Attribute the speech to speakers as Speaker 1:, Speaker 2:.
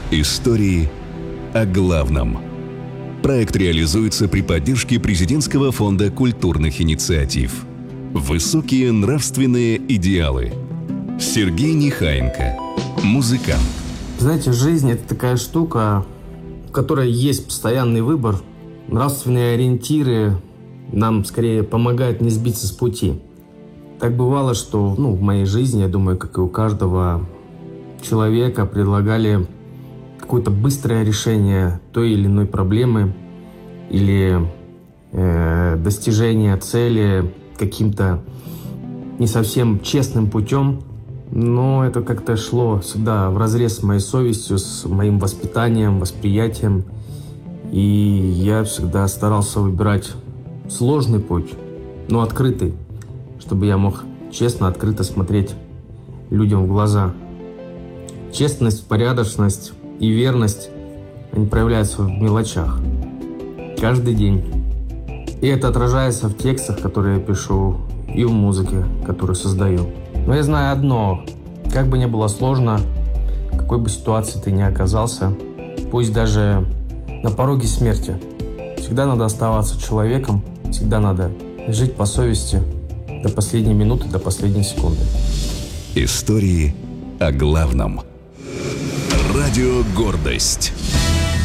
Speaker 1: Истории о главном. Проект реализуется при поддержке Президентского фонда культурных инициатив. Высокие нравственные идеалы. Сергей Нехаенко, музыкант.
Speaker 2: Знаете, жизнь – это такая штука, в которой есть постоянный выбор. Нравственные ориентиры нам скорее помогают не сбиться с пути. Так бывало, что в моей жизни, я думаю, как и у каждого человека, предлагали какое-то быстрое решение той или иной проблемы или достижение цели каким-то не совсем честным путем, но это как-то шло всегда вразрез с моей совестью, с моим воспитанием, восприятием, и я всегда старался выбирать сложный путь, но открытый, чтобы я мог честно, открыто смотреть людям в глаза. Честность, порядочность и верность, они проявляются в мелочах. Каждый день. И это отражается в текстах, которые я пишу, и в музыке, которую создаю. Но я знаю одно. Как бы ни было сложно, в какой бы ситуации ты ни оказался, пусть даже на пороге смерти, всегда надо оставаться человеком, всегда надо жить по совести до последней минуты, до последней секунды.
Speaker 1: Истории о главном. Радио «Гордость».